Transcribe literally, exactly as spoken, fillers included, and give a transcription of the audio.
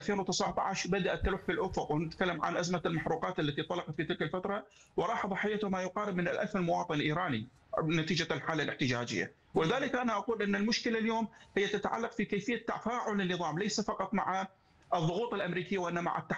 ألفين وتسعة عشر بدأت تلوح في الأفق، ونتكلم عن أزمة المحروقات التي طلقت في تلك الفترة، وراح ضحيتها ما يقارب من الألف من مواطن إيراني نتيجة الحالة الاحتجاجية. ولذلك أنا أقول أن المشكلة اليوم هي تتعلق في كيفية تفاعل النظام، ليس فقط مع الضغوط الأمريكية وإنما مع